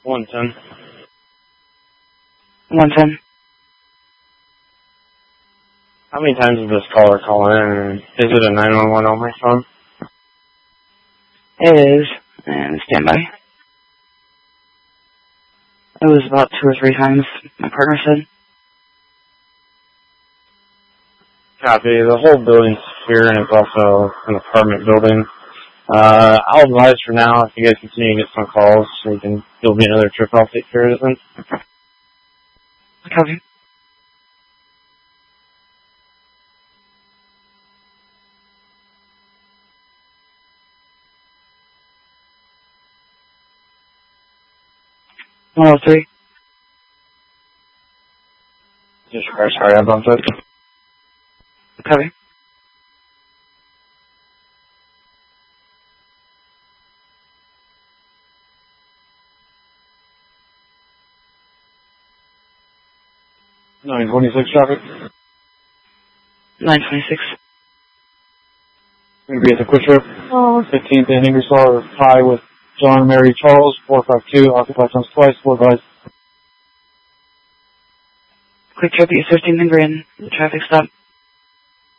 110. 110. How many times did this caller call in? Is it a 911 only phone? It is. And stand by. It was about 2 or 3 times, my partner said. Copy. The whole building's secure, and it's also an apartment building. I'll advise for now, if you guys continue to get some calls, so you'll be another trip, I'll take care of it then. Copy. $103. Just sorry, I bumped it. Copy. $926 traffic. 926. Going to be at the Quick Trip, 15th and Ingersoll, high with John Mary Charles, 452, occupied times twice, 4 guys. Quick Trip, 15 and Grand. The traffic stop.